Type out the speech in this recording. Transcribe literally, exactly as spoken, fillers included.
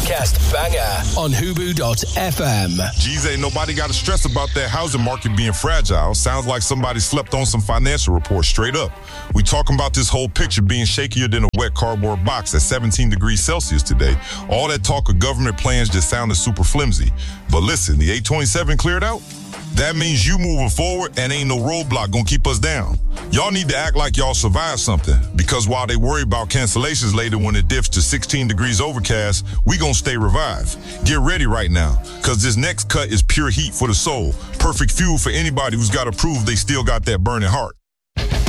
podcast banger on hubu dot f m. Geez, ain't nobody got to stress about that housing market being fragile. Sounds like somebody slept on some financial reports straight up. We talking about this whole picture being shakier than a wet cardboard box at seventeen degrees Celsius today. All that talk of government plans just sounded super flimsy. But listen, the eight twenty-seven cleared out? That means you moving forward and ain't no roadblock gonna keep us down. Y'all need to act like y'all survived something, because while they worry about cancellations later when it dips to sixteen degrees overcast, we gonna stay revived. Get ready right now, because this next cut is pure heat for the soul. Perfect fuel for anybody who's got to prove they still got that burning heart.